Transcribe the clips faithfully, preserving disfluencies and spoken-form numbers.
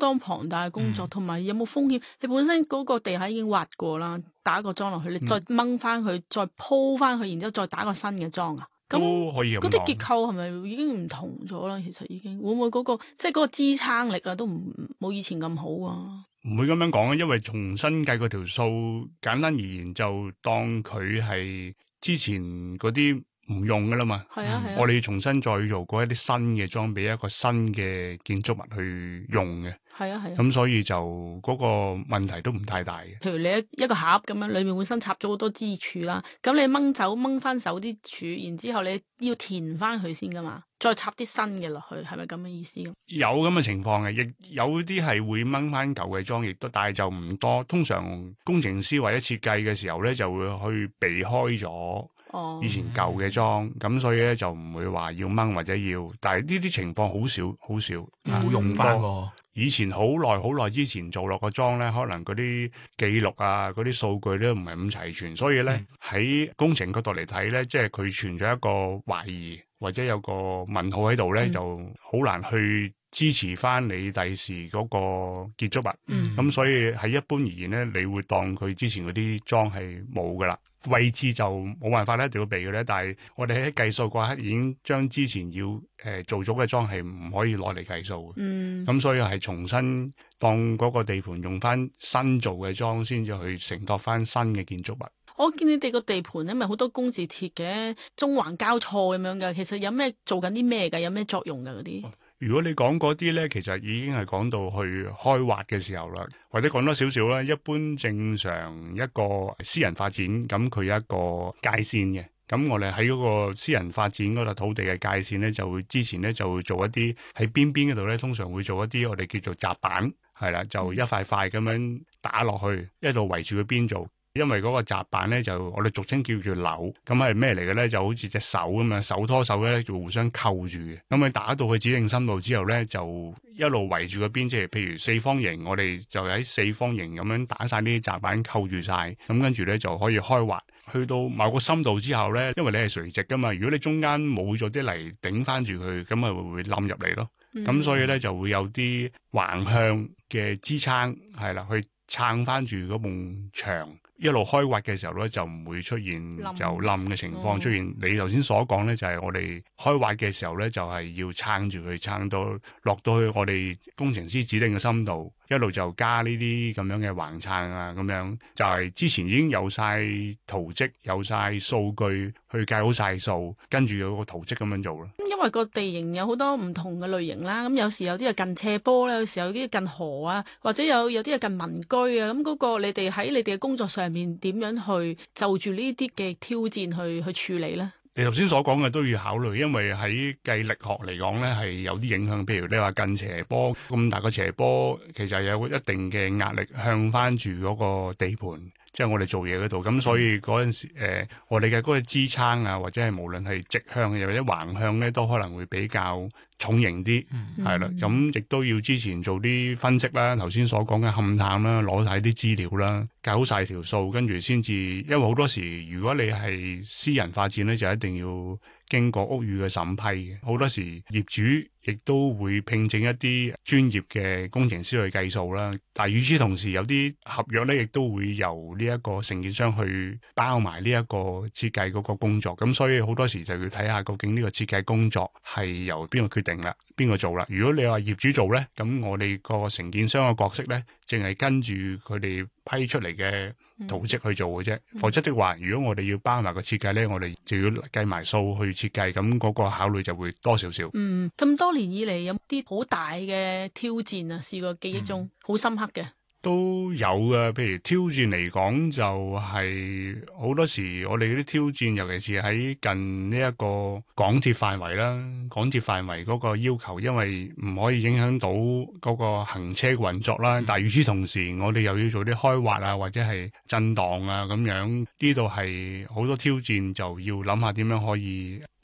當龐大嘅工作，同埋、嗯、有冇風險？你本身嗰個地下已經挖過啦，打個樁落去，你再掹翻佢，再鋪翻佢，然之後再打個新嘅樁啊？ 都可以咁講。 嗰啲結構係咪已經唔同咗啦？其實已經會唔會嗰、嗰個即係嗰個支撐力啊，都唔冇以前咁好啊？ 唔會咁樣講啊，因為重新計嗰條數，簡單而言就當佢係之前嗰啲唔用噶啦嘛。 係啊係啊， 我哋重新再做過一啲新嘅裝備，一個新嘅建築物去用嘅。 係啊係啊， 咁所以就嗰個問題都唔太大嘅。 譬如你一一個盒咁樣，裏面本身插咗好多支柱啦，咁你掹走掹翻手啲柱，然之後你要填翻佢先噶嘛，再插啲新嘅落去，係咪咁嘅意思？ 有咁嘅情況嘅，亦有啲係會掹翻舊嘅裝，亦都但係就唔多。通常工程師或者設計嘅時候咧，就會去避開咗以前舊嘅裝，咁、哦、所以咧就唔會話要掹或者要，但係呢啲情況好少好少， 冇、嗯、用翻喎。 以前好耐好耐之前做落個裝咧，可能嗰啲記錄啊、嗰啲數據咧唔係咁齊全，所以咧喺、嗯、工程角度嚟睇咧，即係佢存在一個懷疑或者有個問號喺度咧，嗯、就好難去支持翻你第時嗰個建築物。咁、嗯、所以喺一般而言咧，你會當佢之前嗰啲裝係冇噶啦。位置就冇辦法咧，一定要避嘅咧。但係我哋喺計數嗰刻已經將之前要誒、呃、做咗嘅裝係唔可以攞嚟計數嘅。嗯，咁所以係重新當嗰個地盤用翻新做嘅裝，先至去承托翻新嘅建築物。 我見你哋個地盤咧，咪好多工字鐵嘅，中環交錯咁樣嘅。其實有咩做緊啲咩㗎？有咩作用㗎嗰啲？ 如果你講嗰啲咧，其實已經係講到去開挖嘅時候啦，或者講多少少啦。一般正常一個私人發展，咁佢有一個界線嘅。咁我哋喺嗰個私人發展嗰度土地嘅界線咧，就會之前咧就會做一啲喺邊邊嗰度咧，通常會做一啲我哋叫做閘板，係啦，就一塊塊咁樣打落去，一路圍住個邊做。因為嗰個閘板咧就我哋俗稱叫做樓，咁係咩嚟嘅咧？就好似隻手咁樣，手拖手咧就互相扣住嘅。咁你打到去指定深度之後咧，就一路圍住個邊，即係譬如四方形，我哋就喺四方形咁樣打晒呢啲閘板扣住晒，咁跟住咧就可以開挖。去到某個深度之後咧，因為你係垂直噶嘛，如果你中間冇咗啲泥頂翻住佢，咁咪會冧入嚟咯。咁、嗯、所以咧就會有啲橫向嘅支撐，係啦，去撐翻住嗰埲牆。一路開挖嘅時候咧，就唔會出現就冧嘅情況出現。你頭先所講咧，就係我哋開挖嘅時候咧，就係要撐住佢，撐到落到去我哋工程師指定嘅深度，一路就加呢啲咁樣嘅橫撐啊，咁樣就係之前已經有晒圖則，有晒數據去計好晒數，跟住有個圖則咁樣做咯。 因為個地形有好多唔同嘅類型啦，咁有時有啲係近斜坡啦，有時有啲近河啊，或者有有啲係近民居啊，咁嗰個你哋喺你哋嘅工作上面點樣去就住呢啲嘅挑戰去去處理咧？ 你頭先所講嘅都要考慮，因為喺計力學嚟講咧係有啲影響。譬如你話近斜坡咁大個斜坡，其實有一定嘅壓力向翻住嗰個地盤，即係我哋做嘢嗰度。咁所以嗰陣時誒、呃，我哋嘅嗰個支撐啊，或者係無論係直向又或者橫向咧，都可能會比較重型啲，係啦、嗯。咁亦都要之前做啲分析啦，頭先所講嘅勘探啦，攞晒啲資料啦，計好晒條數，跟住先至。因為好多時如果你係私人發展咧，就一定要經過屋宇嘅審批嘅。好多時業主亦都會聘請一啲專業嘅工程師去計數啦。但係與此同時，有啲合約咧，亦都會由呢一個承建商去包埋呢一個設計嗰個工作。咁所以好多時就要睇下究竟呢個設計工作係由邊個決定啦，邊個做啦。如果你話業主做咧，咁我哋個承建商嘅角色咧，淨係跟住佢哋批出嚟嘅圖則去做嘅啫。嗯、否則的話，如果我哋要包埋個設計咧，我哋就要計埋數去設計，咁嗰個考慮就會多少少。嗯， 咁多年以嚟有啲好大嘅挑戰啊，試過記憶中好、嗯、深刻嘅。 都有嘅，譬如挑戰嚟講，就係好多時我哋嗰啲挑戰，尤其是喺近呢一個港鐵範圍啦，港鐵範圍嗰個要求，因為唔可以影響到嗰個行車運作啦。嗯、但係與此同時，我哋又要做啲開挖啊，或者係震盪啊咁樣，呢度係好多挑戰，就要諗下點樣可以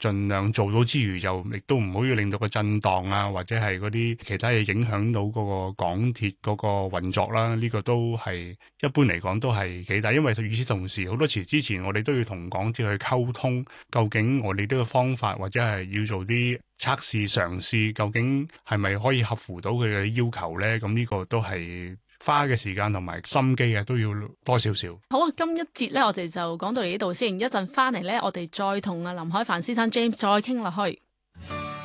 盡量做到之餘，又亦都唔可以令到個震盪啊，或者係嗰啲其他嘢影響到嗰個港鐵嗰個運作啦。呢、這個都係一般嚟講都係幾大，因為與此同時，好多時之前我哋都要同港鐵去溝通，究竟我哋呢個方法或者係要做啲測試嘗試，究竟係咪可以合乎到佢嘅要求呢？咁呢個都係花嘅時間同埋心機啊，都要多少少。 好啊，今一節呢，我哋就講到嚟呢度先，一陣翻嚟呢，我哋再同阿林海帆先生 James 再傾落去。